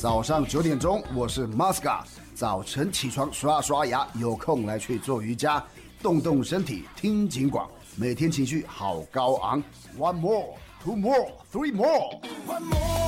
早上9点钟，我是 Masca。早晨起床刷牙，有空来去做瑜伽，动动身体，听警广，每天情绪好高昂。One more, two more, three more. One more.